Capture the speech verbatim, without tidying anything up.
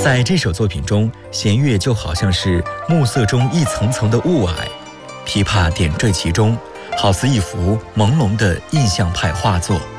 在这首作品中，弦乐就好像是暮色中一层层的雾霭，琵琶点缀其中，好似一幅朦胧的印象派画作。